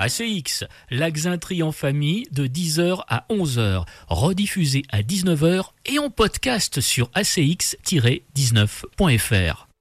ACX, la Xintrie en famille de 10h à 11h, rediffusée à 19h et en podcast sur acx-19.fr.